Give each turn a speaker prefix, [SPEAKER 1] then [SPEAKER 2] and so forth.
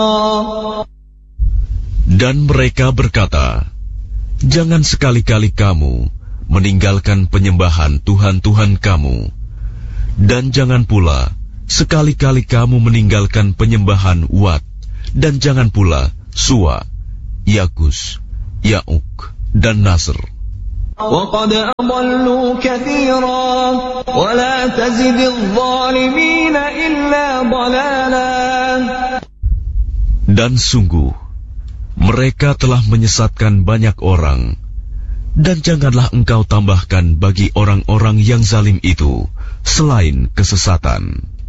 [SPEAKER 1] Dan mereka berkata, jangan sekali-kali kamu meninggalkan penyembahan Tuhan-Tuhan kamu, dan jangan pula sekali-kali kamu meninggalkan penyembahan Wat, dan jangan pula Suwa, Yagus, Ya'uk, dan Nasr.
[SPEAKER 2] وَقَدْ أَضَلُّوا كَثِيرًا وَلَا تَزِدِ الظَّالِمِينَ إِلَّا ضَلَالًا.
[SPEAKER 1] Dan sungguh, mereka telah menyesatkan banyak orang, dan janganlah engkau tambahkan bagi orang-orang yang zalim itu selain kesesatan.